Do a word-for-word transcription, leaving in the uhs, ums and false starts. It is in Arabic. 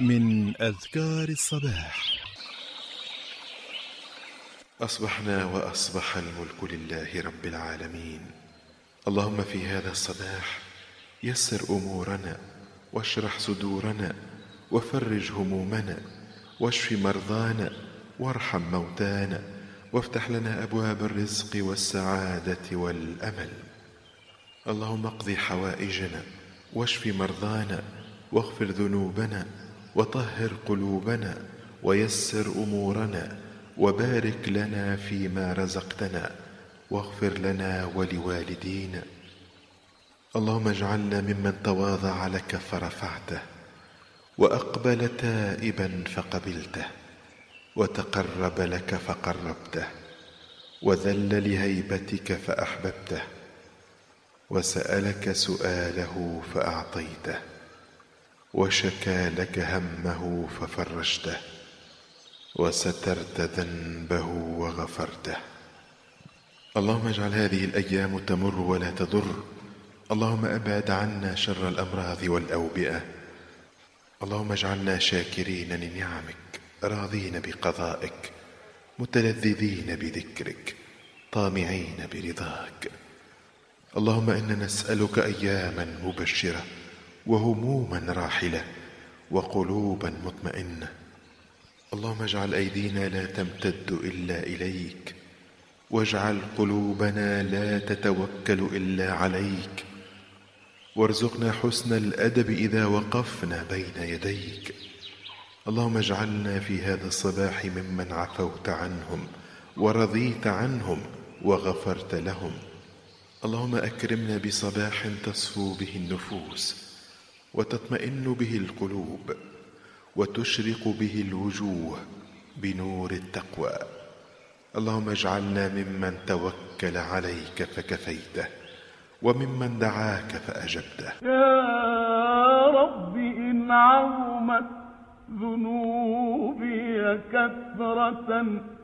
من أذكار الصباح. أصبحنا وأصبح الملك لله رب العالمين. اللهم في هذا الصباح يسر أمورنا واشرح صدورنا وفرج همومنا واشف مرضانا وارحم موتانا وافتح لنا أبواب الرزق والسعادة والأمل. اللهم اقض حوائجنا واشف مرضانا واغفر ذنوبنا وطهر قلوبنا ويسر أمورنا وبارك لنا فيما رزقتنا واغفر لنا ولوالدينا. اللهم اجعلنا ممن تواضع لك فرفعته وأقبل تائبا فقبلته وتقرب لك فقربته وذل لهيبتك فأحببته وسألك سؤاله فأعطيته وشكى لك همه ففرجته وسترت ذنبه وغفرته. اللهم اجعل هذه الأيام تمر ولا تضر. اللهم أبعد عنا شر الأمراض والأوبئة. اللهم اجعلنا شاكرين لنعمك راضين بقضائك متلذذين بذكرك طامعين برضاك. اللهم إنا نسألك أياما مبشرة وهموما راحلة وقلوبا مطمئنة. اللهم اجعل أيدينا لا تمتد إلا إليك واجعل قلوبنا لا تتوكل إلا عليك وارزقنا حسن الأدب إذا وقفنا بين يديك. اللهم اجعلنا في هذا الصباح ممن عفوت عنهم ورضيت عنهم وغفرت لهم. اللهم أكرمنا بصباح تصفو به النفوس وتطمئن به القلوب وتشرق به الوجوه بنور التقوى. اللهم اجعلنا ممن توكل عليك فكفيته وممن دعاك فأجبته. يا رب إن عظمت ذنوبي كثرة